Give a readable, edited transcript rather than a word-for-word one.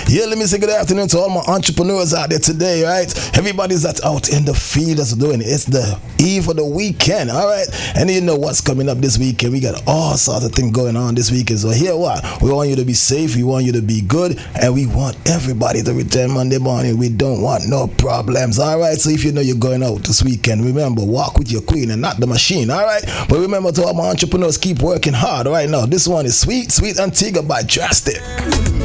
Yeah, let me say good afternoon to all my entrepreneurs out there today, right? Everybody's that's out in the field that's doing it. It's the eve of the weekend, all right? And you know what's coming up this weekend. We got all sorts of things going on this weekend. So here what? We want you to be safe, we want you to be good, and we want everybody to return Monday morning. We don't want no problems, all right? So if you know you're going out this weekend, remember, walk with your queen and not the machine, all right? But remember to all my entrepreneurs, keep working hard, all right? Now, this one is Sweet Antigua by Drastic.